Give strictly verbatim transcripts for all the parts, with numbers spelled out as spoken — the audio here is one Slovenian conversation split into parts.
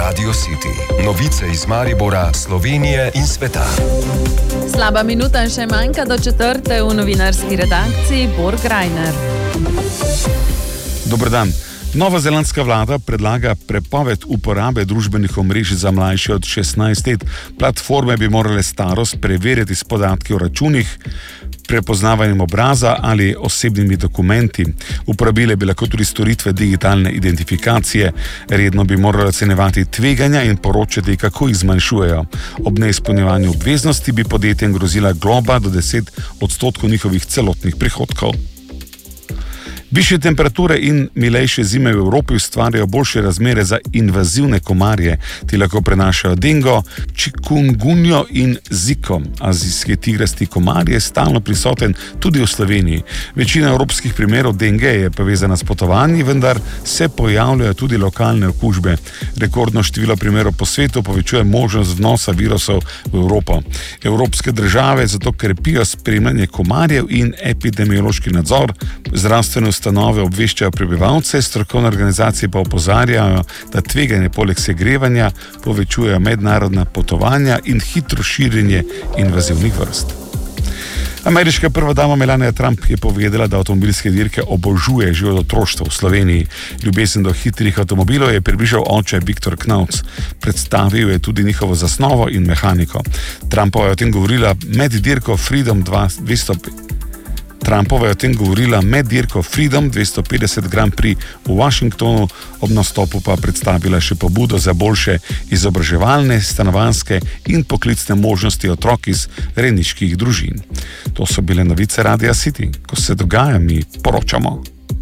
Radio City. Novice iz Maribora, Slovenije in sveta. Slaba minuta še manjka do četrte v novinarski redakciji Borg Reiner. Dober dan. Novozelandska vlada predlaga prepoved uporabe družbenih omrežij za mlajše od šestnajst let. Platforme bi morale starost preverjati s podatki o računih, prepoznavanjem obraza ali osebnimi dokumenti. Uporabile bi lahko tudi storitve digitalne identifikacije. Redno bi morali ocenjevati tveganja in poročati, kako jih zmanjšujejo. Ob neizpolnjevanju obveznosti bi podjetjem grozila globa do deset odstotkov njihovih celotnih prihodkov. Višje temperature in milejše zime v Evropi ustvarjajo boljše razmere za invazivne komarje. Ti lahko prenašajo dengo, čikungunjo in ziko. Azijski tigrasti komar je stalno prisoten tudi v Sloveniji. Večina evropskih primerov denge je povezana s potovanji, vendar se pojavljajo tudi lokalne okužbe. Rekordno število primerov po svetu povečuje možnost vnosa virusov v Evropo. Evropske države zato krepijo spremljanje komarjev in epidemiološki nadzor. Zdravstvene ustanove obveščajo prebivalce, strokovne organizacije pa opozarjajo, da tveganje poleg segrevanja povečujejo mednarodna potovanja in hitro širjenje invazivnih vrst. Ameriška prva dama Melania Trump je povedala, da avtomobilske dirke obožuje že od otroštva v Sloveniji. Ljubezen do hitrih avtomobilov je približal oče Viktor Knauc. Predstavil je tudi njihovo zasnovo in mehaniko. Trumpova je o tem govorila med dirko Freedom dvesto Trumpova je o tem govorila med dirko Freedom dvesto petdeset Grand Prix v Washingtonu, ob nastopu pa predstavila še pobudo za boljše izobraževalne, stanovanjske in poklicne možnosti otrok iz rejniških družin. To so bile novice Radia City. Ko se dogaja, mi poročamo.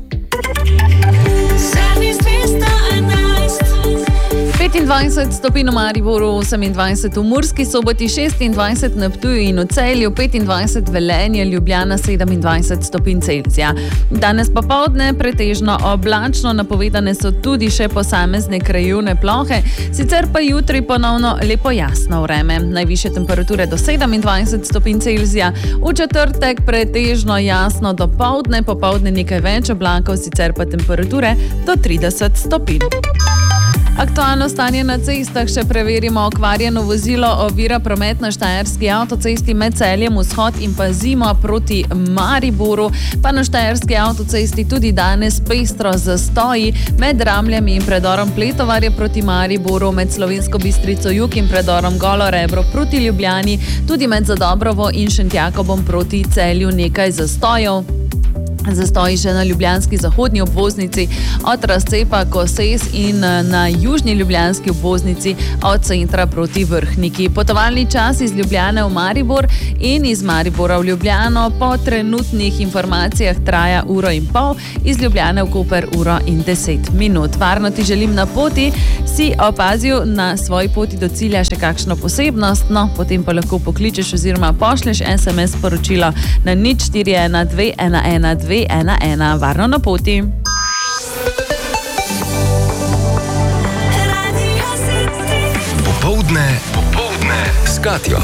petindvajset stopinj v Mariboru, osemindvajset v Murski Soboti, šestindvajset na Ptuju in v Celju, petindvajset Velenje, Ljubljana, sedemindvajset stopinj Celzija. Danes popoldne pretežno oblačno, napovedane so tudi še posamezne krajevne plohe, sicer pa jutri ponovno lepo jasno vreme. Najvišje temperature do sedemindvajset stopinj Celzija, v četrtek pretežno jasno dopoldne, popoldne nekaj več oblakov, sicer pa temperature do trideset stopinj. Aktualno stanje na cestah še preverimo. Okvarjeno vozilo ovira promet na Štajerski avtocesti med Celjem vzhod in pa Zimo proti Mariboru, pa na Štajerski avtocesti tudi danes pestro zastoji med Ramljami in predorom Pletovarje proti Mariboru, med Slovensko Bistrico jug in predorom Golo Rebro proti Ljubljani, tudi med Zadobrovo in Šentjakobom proti Celju nekaj zastojev. Zastoji še na ljubljanski zahodni obvoznici od razcepa Koses in na južni ljubljanski obvoznici od centra proti Vrhniki. Potovalni čas iz Ljubljane v Maribor in iz Maribora v Ljubljano po trenutnih informacijah traja uro in pol, iz Ljubljane v Koper uro in deset minut. Varno ti želim na poti, si opazil na svoji poti do cilja še kakšno posebnost, no, potem pa lahko pokličeš oziroma pošleš es em es sporočilo na nič štiri ena dve ena ena dve ena ena. Varno na poti. Popoldne, popoldne s Katjo.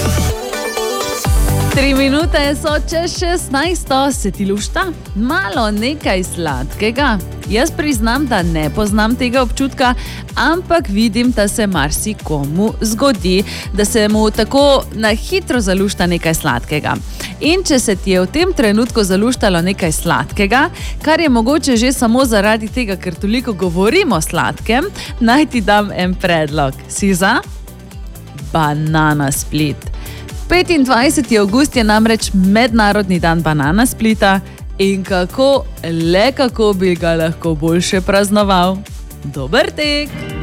Tri minute so čez šestnajsto, se ti lušta? Malo nekaj sladkega. Jaz priznam, da ne poznam tega občutka, ampak vidim, da se marsikomu zgodi, da se mu tako na hitro zalušta nekaj sladkega. In če se ti je v tem trenutku zaluštalo nekaj sladkega, kar je mogoče že samo zaradi tega, ker toliko govorimo o sladkem, naj ti dam en predlog. Si za? Banana split. petindvajseti avgust je namreč mednarodni dan banana splita in kako, le kako bi ga lahko boljše praznoval. Dober tek!